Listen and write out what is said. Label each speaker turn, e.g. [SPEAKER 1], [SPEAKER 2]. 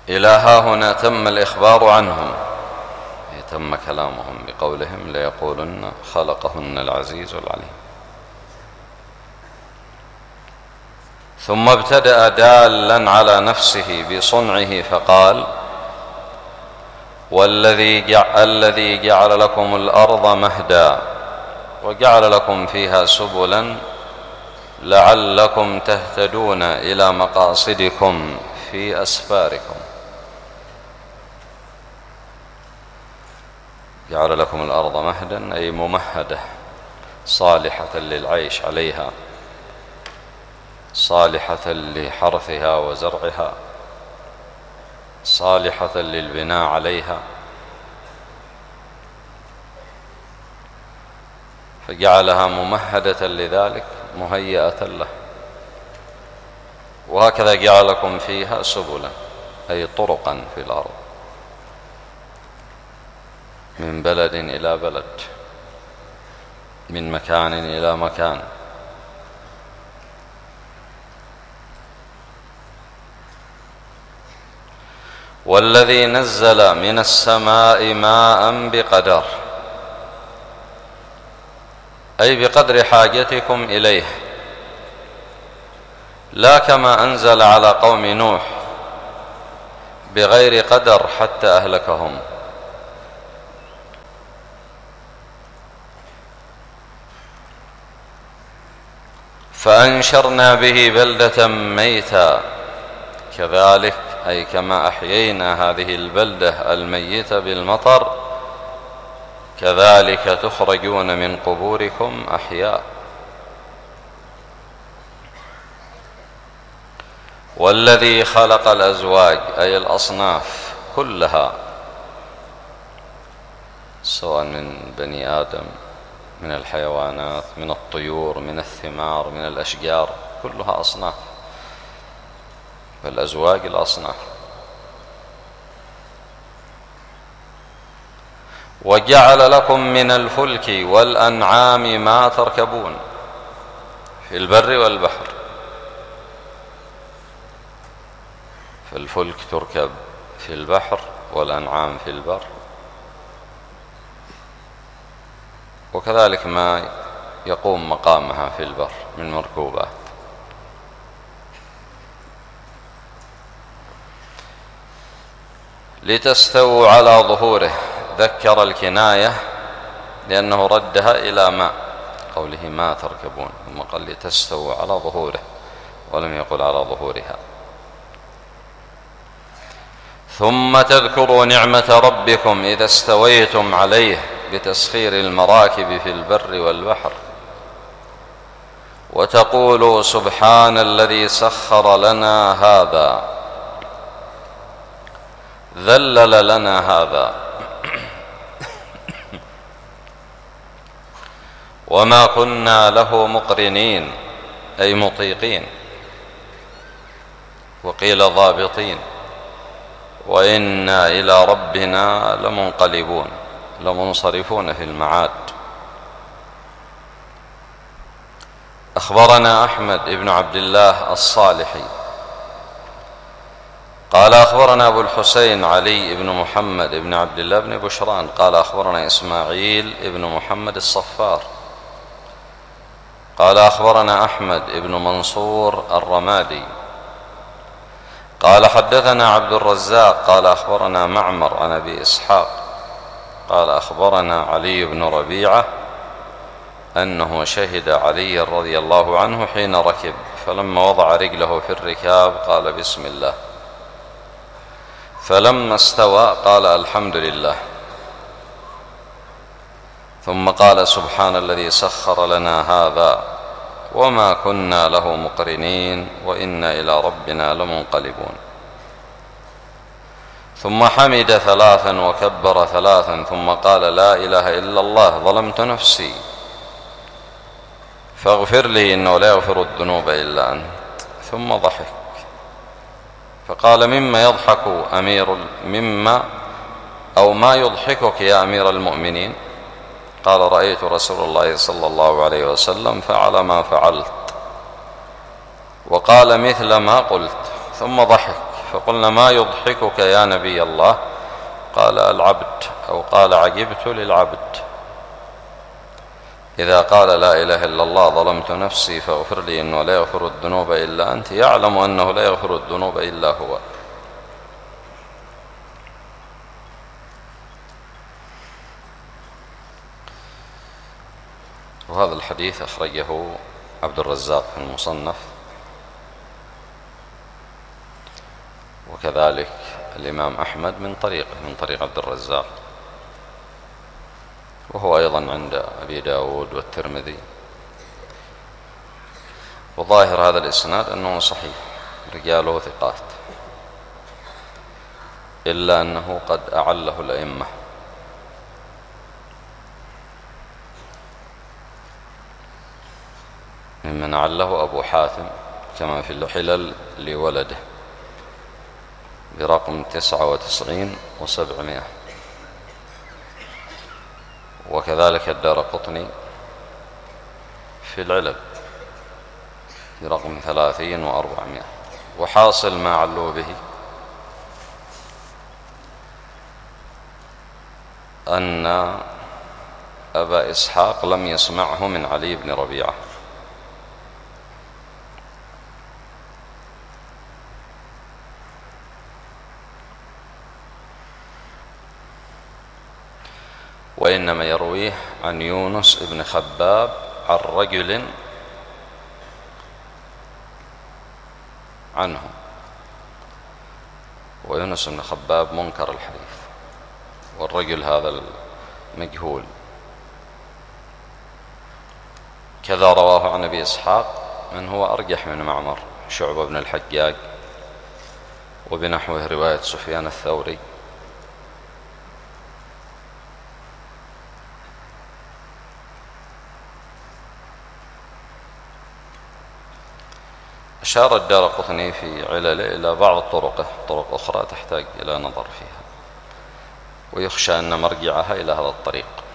[SPEAKER 1] إلى ها هنا تم الإخبار عنهم، تم كلامهم بقولهم ليقولن خلقهن العزيز العليم. ثم ابتدأ دالا على نفسه بصنعه فقال: الذي جعل لكم الأرض مهدا وجعل لكم فيها سبلا لعلكم تهتدون إلى مقاصدكم في أسفاركم. جعل لكم الأرض مهدا أي ممهدة، صالحة للعيش عليها، صالحة لحرثها وزرعها، صالحة للبناء عليها، فجعلها ممهدة لذلك، مهيئة له. وهكذا جعلكم فيها سبلا أي طرقا في الأرض، من بلد إلى بلد، من مكان إلى مكان. والذي نزل من السماء ماء بقدر، أي بقدر حاجتكم إليه، لا كما أنزل على قوم نوح بغير قدر حتى أهلكهم. فأنشرنا به بلدة ميتا، كذلك أي كما أحيينا هذه البلدة الميتة بالمطر، كذلك تخرجون من قبوركم أحياء. والذي خلق الأزواج أي الأصناف كلها، سواء من بني آدم، من الحيوانات، من الطيور، من الثمار، من الأشجار، كلها أصناف، فالأزواج الأصناف. وجعل لكم من الفلك والأنعام ما تركبون، في البر والبحر. فالفلك تركب في البحر والأنعام في البر، وكذلك ما يقوم مقامها في البر من مركوبات. لتستووا على ظهوره، ذكر الكناية لأنه ردها إلى ما قوله ما تركبون، ثم قال لتستووا على ظهوره ولم يقل على ظهورها. ثم تذكروا نعمة ربكم إذا استويتم عليه بتسخير المراكب في البر والبحر، وتقولوا سبحان الذي سخر لنا هذا، ذلل لنا هذا، وما كنا له مقرنين أي مطيقين، وقيل ضابطين، وإنا إلى ربنا لمنقلبون، لمنصرفون في المعاد. أخبرنا أحمد بن عبد الله الصالحي قال أخبرنا أبو الحسين علي بن محمد بن عبد الله بن بشران قال أخبرنا إسماعيل بن محمد الصفار قال أخبرنا أحمد بن منصور الرمادي قال حدثنا عبد الرزاق قال أخبرنا معمر عن أبي إسحاق قال أخبرنا علي بن ربيعة أنه شهد علي رضي الله عنه حين ركب، فلما وضع رجله في الركاب قال بسم الله، فلما استوى قال الحمد لله، ثم قال سبحان الذي سخر لنا هذا وما كنا له مقرنين وإنا إلى ربنا لمنقلبون. ثم حمد ثلاثا وكبر ثلاثا ثم قال لا إله إلا الله ظلمت نفسي فاغفر لي إنه لا يغفر الذنوب إلا أنت. ثم ضحك فقال مما يضحك ما يضحكك يا أمير المؤمنين؟ قال رأيت رسول الله صلى الله عليه وسلم فعل ما فعلت وقال مثل ما قلت. ثم ضحك فقلنا: ما يضحكك يا نبي الله؟ قال: العبد، أو قال: عجبت للعبد إذا قال لا إله إلا الله ظلمت نفسي فاغفر لي إنه لا يغفر الذنوب إلا أنت، يعلم أنه لا يغفر الذنوب إلا هو. وهذا الحديث أخرجه عبد الرزاق في المصنف، وكذلك الإمام أحمد من طريق عبد الرزاق، وهو أيضا عند أبي داود والترمذي. وظاهر هذا الإسناد أنه صحيح، رجاله ثقات، إلا أنه قد أعله الأئمة. ممن أعله أبو حاتم كما في الحلل لولده برقم 99 و700، وكذلك الدارقطني في العلل برقم 30 و400. وحاصل ما علوا به أن أبا إسحاق لم يسمعه من علي بن ربيعة، وإنما يرويه عن يونس بن خباب عن رجل عنه، ويونس بن خباب منكر الحديث، والرجل هذا مجهول. كذا رواه عن أبي إسحاق من هو أرجح من معمر، شعبة بن الحجاج، وبنحوه رواية سفيان الثوري. أشار الدارقطني في علله إلى بعض طرقه، طرق أخرى تحتاج إلى نظر فيها، ويخشى أن مرجعها إلى هذا الطريق.